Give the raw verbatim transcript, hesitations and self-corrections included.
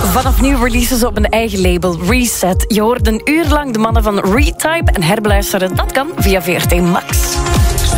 Vanaf nu releasen ze op een eigen label, Reset. Je hoort een uur lang de mannen van Retype en herbeluisteren. Dat kan via V R T Max.